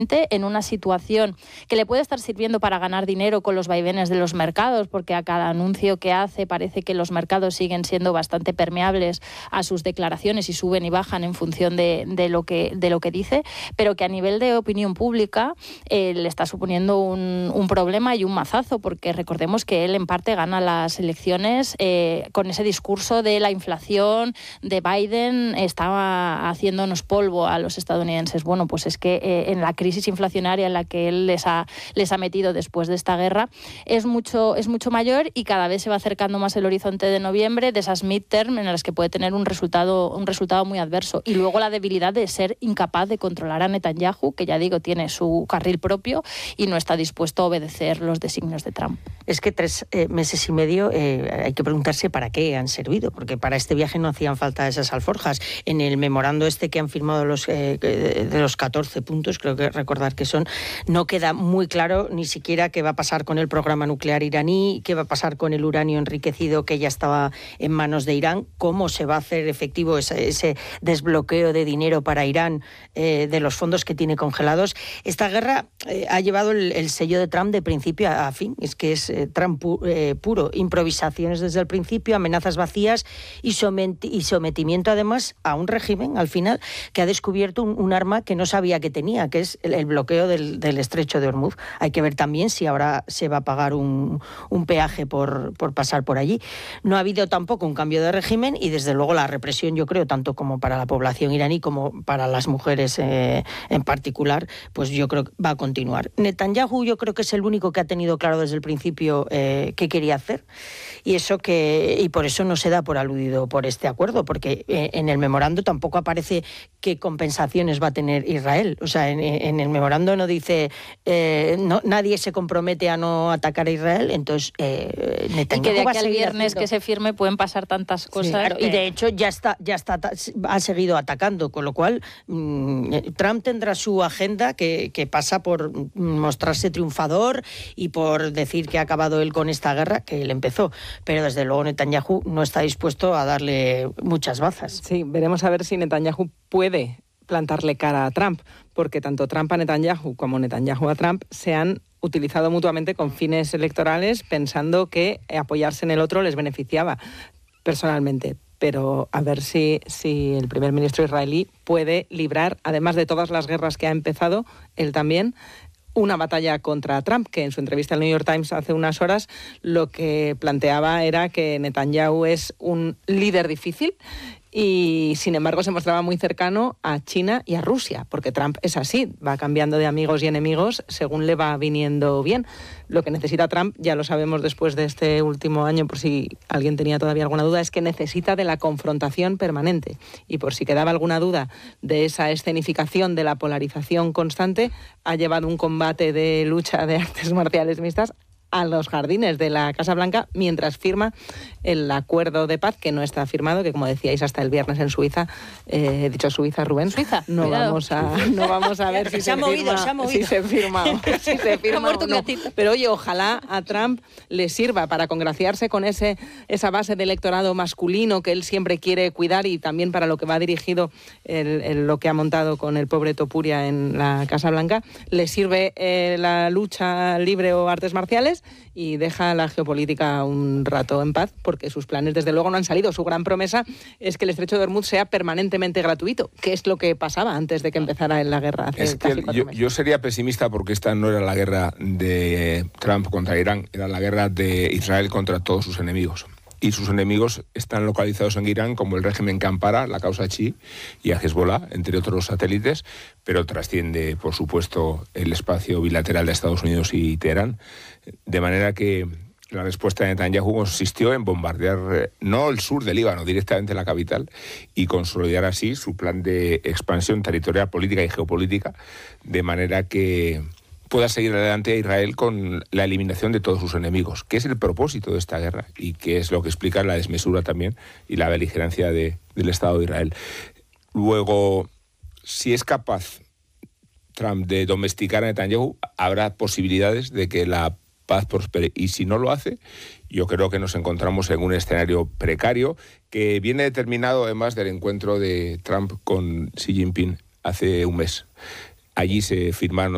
en una situación que le puede estar sirviendo para ganar dinero con los vaivenes de los mercados, porque a cada anuncio que hace parece que los mercados siguen siendo bastante permeables a sus declaraciones y suben y bajan en función de lo que dice, pero que a nivel de opinión pública le está suponiendo un problema y un mazazo, porque recordemos que él en parte gana las elecciones con ese discurso de la inflación de Biden, estaba haciéndonos polvo a los estadounidenses. Bueno, pues es que en la crisis inflacionaria en la que él les ha metido después de esta guerra es mucho mayor, y cada vez se va acercando más el horizonte de noviembre de esas midterm en las que puede tener un resultado muy adverso. Y luego la debilidad de ser incapaz de controlar a Netanyahu, que ya digo, tiene su carril propio y no está dispuesto a obedecer los designios de Trump. Es que 3 meses y medio hay que preguntarse para qué han servido, porque para este viaje no hacían falta esas alforjas. En el memorando que han firmado de los 14 puntos, creo que recordar que son, no queda muy claro ni siquiera qué va a pasar con el programa nuclear iraní, qué va a pasar con el uranio enriquecido que ya estaba en manos de Irán, cómo se va a hacer efectivo ese desbloqueo de dinero para Irán de los fondos que tiene congelados. Esta guerra ha llevado el sello de Trump de principio a fin. Es que es Trump puro, improvisaciones desde el principio, amenazas vacías y sometimiento además a un régimen al final que ha descubierto un arma que no sabía que tenía, que es el bloqueo del estrecho de Hormuz. Hay que ver también si ahora se va a pagar un peaje por pasar por allí. No ha habido tampoco un cambio de régimen y desde luego la represión, yo creo, tanto como para la población iraní como para las mujeres en particular, pues yo creo que va a continuar. Netanyahu yo creo que es el único que ha tenido claro desde el principio qué quería hacer, y por eso no se da por aludido por este acuerdo, porque en el memorando tampoco aparece qué compensaciones va a tener Israel. O sea, en el memorando no dice nadie se compromete a no atacar a Israel, entonces Netanyahu y que de aquí va a al seguir viernes haciendo... que se firme pueden pasar tantas cosas. Sí, claro, y de hecho ya ha seguido atacando, con lo cual Trump tendrá su agenda que pasa por mostrarse triunfador y por decir que ha acabado él con esta guerra que él empezó, pero desde luego Netanyahu no está dispuesto a darle muchas bazas. Sí, veremos a ver si Netanyahu puede plantarle cara a Trump, porque tanto Trump a Netanyahu como Netanyahu a Trump se han utilizado mutuamente con fines electorales pensando que apoyarse en el otro les beneficiaba personalmente. Pero a ver si el primer ministro israelí puede librar, además de todas las guerras que ha empezado, él también, una batalla contra Trump, que en su entrevista al New York Times hace unas horas lo que planteaba era que Netanyahu es un líder difícil y sin embargo se mostraba muy cercano a China y a Rusia, porque Trump es así, va cambiando de amigos y enemigos según le va viniendo bien. Lo que necesita Trump, ya lo sabemos después de este último año, por si alguien tenía todavía alguna duda, es que necesita de la confrontación permanente. Y por si quedaba alguna duda de esa escenificación de la polarización constante, ha llevado un combate de lucha de artes marciales mixtas a los jardines de la Casa Blanca mientras firma el acuerdo de paz, que no está firmado, que como decíais hasta el viernes en Suiza, he dicho Suiza, Rubén, Suiza, no vamos a ver si se firma o no. Pero oye, ojalá a Trump le sirva para congraciarse con esa base de electorado masculino que él siempre quiere cuidar, y también para lo que va dirigido lo que ha montado con el pobre Topuria en la Casa Blanca. Le sirve la lucha libre o artes marciales y deja la geopolítica un rato en paz, porque sus planes desde luego no han salido. Su gran promesa es que el estrecho de Hormuz sea permanentemente gratuito, que es lo que pasaba antes de que empezara la guerra hace casi 4 meses. Yo sería pesimista, porque esta no era la guerra de Trump contra Irán, era la guerra de Israel contra todos sus enemigos. Y sus enemigos están localizados en Irán, como el régimen que ampara la causa chií y a Hezbollah, entre otros satélites, pero trasciende, por supuesto, el espacio bilateral de Estados Unidos y Teherán. De manera que la respuesta de Netanyahu consistió en bombardear no el sur del Líbano, directamente la capital, y consolidar así su plan de expansión territorial, política y geopolítica, de manera que pueda seguir adelante a Israel con la eliminación de todos sus enemigos, que es el propósito de esta guerra y que es lo que explica la desmesura también y la beligerancia del Estado de Israel. Luego, si es capaz Trump de domesticar a Netanyahu, habrá posibilidades de que la paz prospere, y si no lo hace, yo creo que nos encontramos en un escenario precario que viene determinado además del encuentro de Trump con Xi Jinping hace un mes. Allí se firmaron